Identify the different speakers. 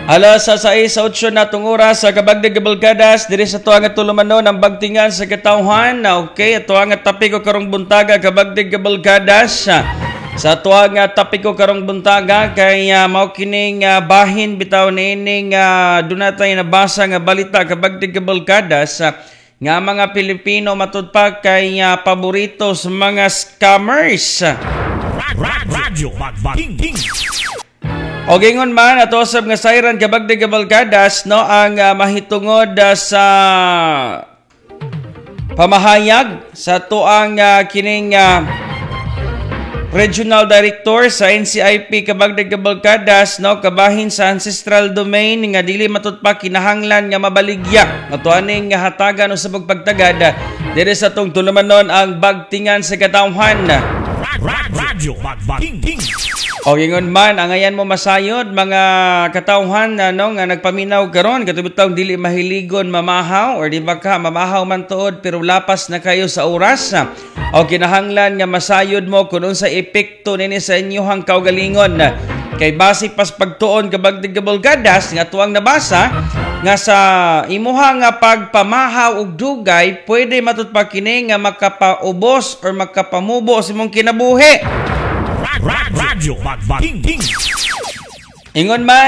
Speaker 1: Alas sa 6:08 na itong oras sa kabagdag kabalkadas diri sa tuwang at tulumanon ang bagtingan sa katawhan. Okay, ito ang tapiko karong buntaga kabagdag kabalkadas. Sa tuwang tapiko karong buntaga kay mao kining bahin bitaw nining dunatay nabasa nga balita kabagdag kabalkadas nga mga Pilipino matud pa kay paborito sa mga scammers.
Speaker 2: Radyo Magbaking.
Speaker 1: O gingon man ato usab nga sayran kabagdag kabalkadas no ang mahitungod sa pamahayag sa tuang kining Regional Director sa NCIP kabagdag kabalkadas no kabahin sa ancestral domain nga dili matud pa kinahanglan nga mabaligya ato aning hatagan usab pagtagad diri sa tong tulumanon ang bagtingan sa katawhan.
Speaker 2: Radyo Magbaking.
Speaker 1: O gingon man ang ayan mo masayod mga katawhan nga nagpaminaw karon katubit taong dili mahiligon mamahaw or di ba ka mamahaw man tuod pero lapas na kayo sa oras o kinahanglan nga masayod mo kung unsa epekto nini sa inyohang kaugalingon kay base pas pagtuon kabagdag kabalkadas nga tuwang nabasa nga sa imuha nga pagpamahaw og dugay pwede matud pa kini nga makapaubos or makapamubo sa imong kinabuhi.
Speaker 2: Radyo Magbaking.
Speaker 1: Ingon man